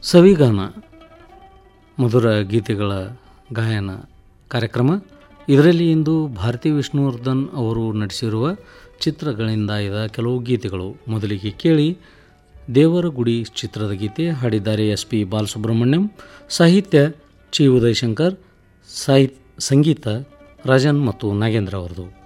ಸವಿಗಾನ ಮಧುರ ಗೀತೆಗಳ ಗಾಯನ ಕಾರ್ಯಕ್ರಮ. ಇದರಲ್ಲಿ ಇಂದು ಭಾರತಿ ವಿಷ್ಣುವರ್ಧನ್ ಅವರು ನಟಿಸಿರುವ ಚಿತ್ರಗಳಿಂದ ಆಯ್ದ ಕೆಲವು ಗೀತೆಗಳು. ಮೊದಲಿಗೆ ಕೇಳಿ ದೇವರ ಗುಡಿ ಚಿತ್ರದ ಗೀತೆ. ಹಾಡಿದ್ದಾರೆ ಎಸ್ ಪಿ ಬಾಲಸುಬ್ರಹ್ಮಣ್ಯಂ, ಸಾಹಿತ್ಯ ಚಿ ಉದಯಶಂಕರ್, ಸಂಗೀತ ರಾಜನ್ ಮತ್ತು ನಾಗೇಂದ್ರ ಅವರದು.